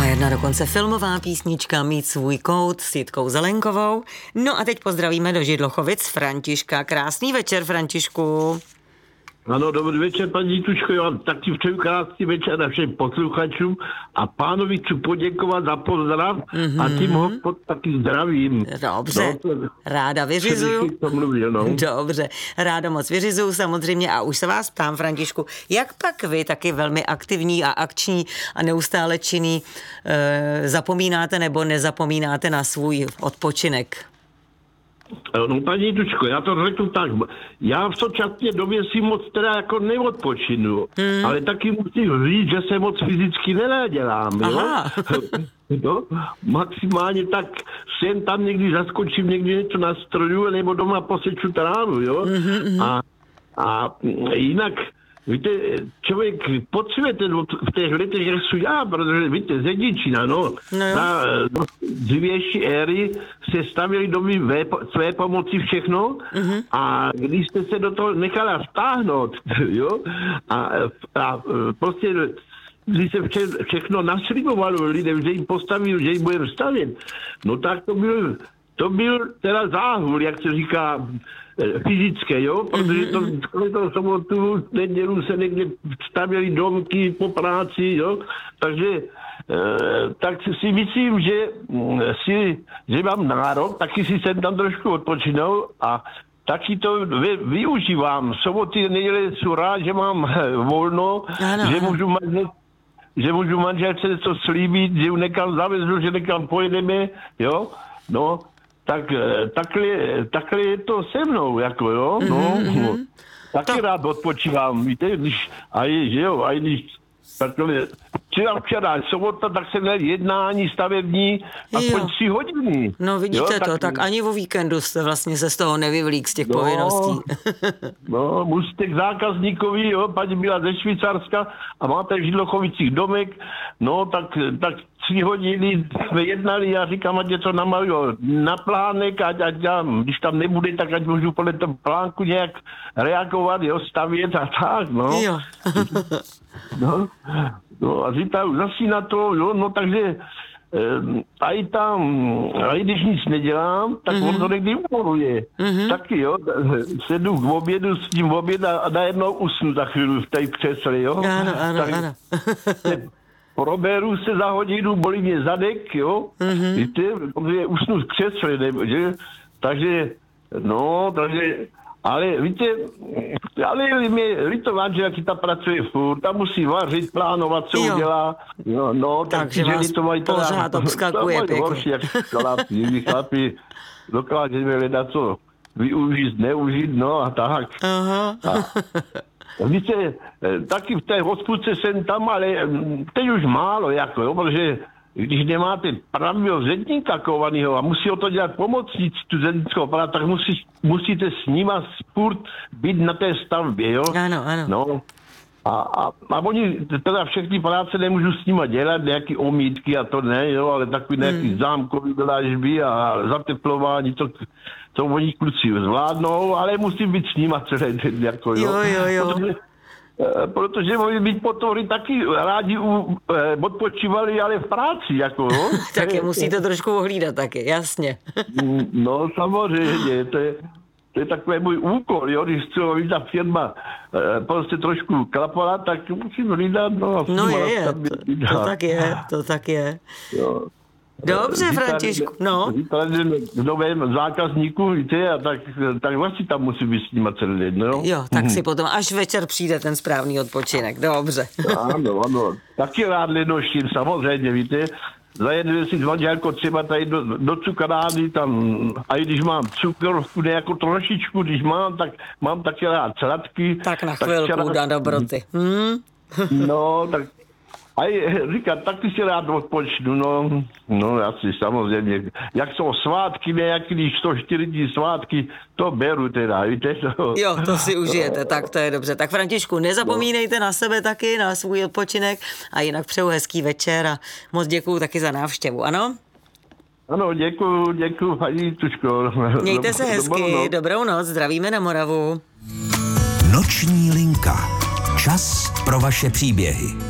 jedna dokonce filmová písnička Mít svůj kout s Jitkou Zelenkovou. No a teď pozdravíme do Židlochovic Františka. Krásný večer, Františku. Ano, dobrý večer, paní Tučko, já vám taky přeju krásný večer na všem posluchačům a pánovi chci poděkovat za pozdrav a tím ho taky zdravím. Dobře, ráda vyřizuju. Dobře, ráda moc vyřizuju samozřejmě a už se vás ptám, Františku, jak pak vy, taky velmi aktivní a akční a neustále činný, zapomínáte nebo nezapomínáte na svůj odpočinek? No, paní Tučko, já to řeknu tak. Já v současné době si moc teda jako neodpočinu, ale taky musím říct, že se moc fyzicky nenadělám, jo? No, maximálně tak sem tam někdy zaskočím, někdy něco nastroju, nebo doma poseču trávu, jo? A jinak, víte, člověk potřebuje v těch letech, jak jsou já, protože víte, z Děčína, za dřívější éry se stavěly domy své pomoci všechno a když jste se do toho nechala vtáhnout, jo, a prostě když se všechno naslibovalo lidem, že jim postavil, že jim budeme stavět, no tak to byl teda záhul, jak se říká, fyzické, jo, protože to sobotu, nedělu se někde stavěly domky po práci, jo, takže tak si myslím, že mám nárok, taky si jsem tam trošku odpočinul a taky to využívám. Soboty, neděle jsou rád, že mám volno, že můžu manželce něco slíbit, že ju někam zavezu, že někam pojedeme, jo, no, tak takhle je to se mnou, jako jo, taky rád odpočívám, víte, když takhle, včera sobota, tak se měl jednání stavební aspoň 3 hodiny. No vidíte jo, tak ani o víkendu jste vlastně se z toho nevyvlík z těch povinností. No, musíte k zákazníkovi, jo, paní byla ze Švýcarska a máte v Židlochovicích domek, no tak 3 hodiny jsme jednali, já říkám, ať něco namaluju na plánek, ať když tam nebude, tak ať můžu podle toho plánku nějak reagovat, jo, stavět a tak, no. Jo. No a říkám, zase na to, jo, no takže a když nic nedělám, tak on to někdy umoruje. Taky, jo, sedu k obědu, s tím oběd a najednou usnu za chvíli v té křesle, jo. Ano. Proberu se za hodinu, bolí mě zadek, jo, víte, protože usnu v křesle, že? Takže, ale víte, ale mě líto manželky, ta pracuje furt, ta musí vařit, plánovat, co udělá, takže vás to pořád obskakuje pěkně. Jak chlapi dokážeme hledat, co využít, neužít, no a tak. Víte, taky v té hospodce jsem tam, ale teď už málo, jako, jo, protože když nemáte pravého zedníka kovanýho a musí o to dělat pomocníci tu zednickou práci, tak musíte s nima furt být na té stavbě, jo? Ano. No. A oni teda všechny práce nemůžu s nima dělat, nějaký omítky a to ne, jo, ale takový nějaký zámkový dlážby a zateplování, to oni kluci zvládnou, ale musím být s nima celé den, jako, jo. Protože mohli být potvory taky rádi odpočívali, ale v práci, jako, jo. Tak je musíte trošku ohlídat taky, jasně. No, samozřejmě, to je takový můj úkol, jo, když chci, aby ta firma prostě trošku klapala, tak musím hlídat, no. To tak je. Jo. Dobře, Františku, no. V novém zákazníku, víte, a tak vlastně tam musí být s nima celý den, no. Jo, tak si potom až večer přijde ten správný odpočinek, dobře. Ano. Taky rád lenoštím, samozřejmě, víte. Zajedeme si s manželkou třeba tady do cukrárny tam, a i když mám cukrovku nějakou trošičku, když tak mám taky rád sladky. Tak na chvilku na dobroty. No, tak a říkat, tak ty si rád odpočnu, no asi samozřejmě. Jak jsou svátky nějaký, když 104 dní svátky, to beru teda, víte. Jo, to si užijete, tak to je dobře. Tak Františku, nezapomínejte na sebe taky, na svůj odpočinek a jinak přeju hezký večer a moc děkuju taky za návštěvu, ano? Ano, děkuju, paní Tučko. Mějte se hezky, dobrou noc, zdravíme na Moravu. Noční linka. Čas pro vaše příběhy.